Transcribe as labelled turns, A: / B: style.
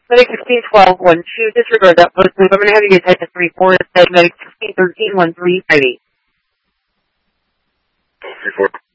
A: Medic 161212, disregard that post move. I'm going to have you get type to 34 instead. Medic 16131358.
B: 34.